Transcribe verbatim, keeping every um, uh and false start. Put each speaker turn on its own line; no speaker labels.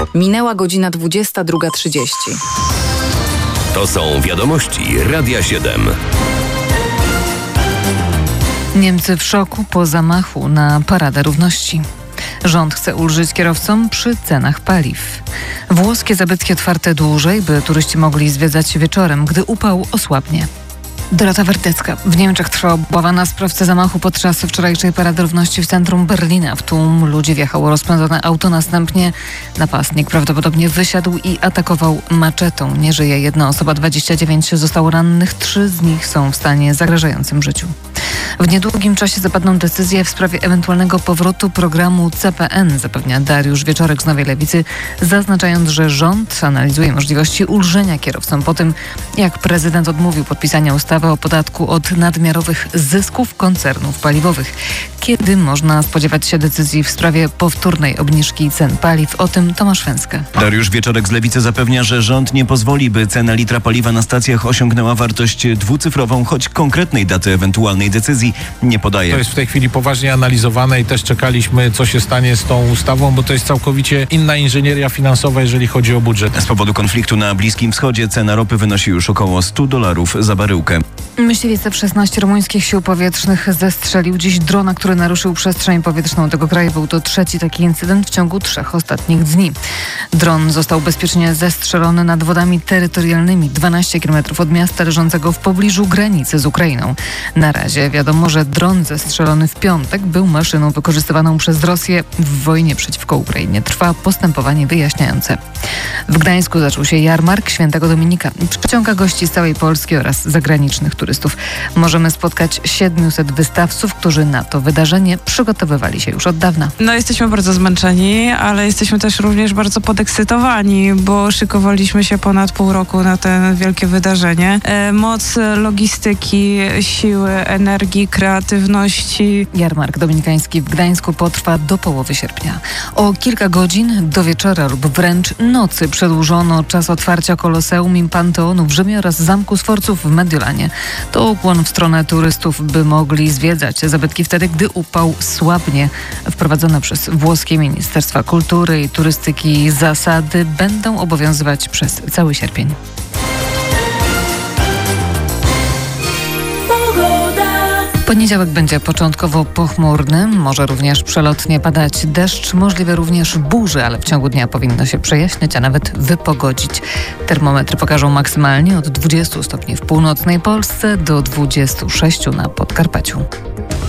Minęła godzina dwudziesta druga trzydzieści.
To są wiadomości Radia siedem.
Niemcy w szoku po zamachu na Paradę Równości. Rząd chce ulżyć kierowcom przy cenach paliw. Włoskie zabytki otwarte dłużej, by turyści mogli zwiedzać wieczorem, gdy upał osłabnie. Dorota Werdecka. W Niemczech trwa obawa na sprawcę zamachu podczas wczorajszej Parady Równości w centrum Berlina. W tłum ludzi wjechało rozpędzone auto, następnie napastnik prawdopodobnie wysiadł i atakował maczetą. Nie żyje jedna osoba, dwadzieścia dziewięć zostało rannych, trzy z nich są w stanie zagrażającym życiu. W niedługim czasie zapadną decyzje w sprawie ewentualnego powrotu programu C P N, zapewnia Dariusz Wieczorek z Nowej Lewicy, zaznaczając, że rząd analizuje możliwości ulżenia kierowcom po tym, jak prezydent odmówił podpisania ustawy o podatku od nadmiarowych zysków koncernów paliwowych. Kiedy można spodziewać się decyzji w sprawie powtórnej obniżki cen paliw? O tym Tomasz Węska.
Dariusz Wieczorek z Lewicy zapewnia, że rząd nie pozwoli, by cena litra paliwa na stacjach osiągnęła wartość dwucyfrową, choć konkretnej daty ewentualnej decyzji nie podaje.
To jest w tej chwili poważnie analizowane i też czekaliśmy, co się stanie z tą ustawą, bo to jest całkowicie inna inżynieria finansowa, jeżeli chodzi o budżet.
Z powodu konfliktu na Bliskim Wschodzie cena ropy wynosi już około sto dolarów za baryłkę.
Myśliwiec F szesnaście rumuńskich sił powietrznych zestrzelił dziś drona, który naruszył przestrzeń powietrzną tego kraju. Był to trzeci taki incydent w ciągu trzech ostatnich dni. Dron został bezpiecznie zestrzelony nad wodami terytorialnymi dwanaście kilometrów od miasta leżącego w pobliżu granicy z Ukrainą. Na razie wiadomo, że dron zestrzelony w piątek był maszyną wykorzystywaną przez Rosję w wojnie przeciwko Ukrainie. Trwa postępowanie wyjaśniające. W Gdańsku zaczął się jarmark Świętego Dominika. Przyciąga gości z całej Polski oraz zagranicznych turystów. Możemy spotkać siedmiuset wystawców, którzy na to wydarzenie przygotowywali się już od dawna.
No jesteśmy bardzo zmęczeni, ale jesteśmy też również bardzo podekscytowani, bo szykowaliśmy się ponad pół roku na to wielkie wydarzenie. E, moc logistyki, siły, energii, kreatywności.
Jarmark dominikański w Gdańsku potrwa do połowy sierpnia. O kilka godzin do wieczora lub wręcz nocy przedłużono czas otwarcia Koloseum i Panteonu w Rzymie oraz Zamku Sforców w Mediolanie. To ukłon w stronę turystów, by mogli zwiedzać zabytki wtedy, gdy upał słabnie. Wprowadzone przez włoskie Ministerstwa Kultury i Turystyki zasady będą obowiązywać przez cały sierpień. Poniedziałek będzie początkowo pochmurny, może również przelotnie padać deszcz, możliwe również burze, ale w ciągu dnia powinno się przejaśniać, a nawet wypogodzić. Termometry pokażą maksymalnie od dwudziestu stopni w północnej Polsce do dwudziestu sześciu na Podkarpaciu.